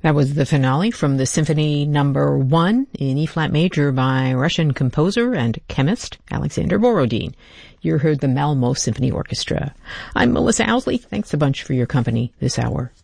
That was the finale from the Symphony No. 1 in E-flat major by Russian composer and chemist Alexander Borodin. You heard the Malmo Symphony Orchestra. I'm Melissa Owsley. Thanks a bunch for your company this hour.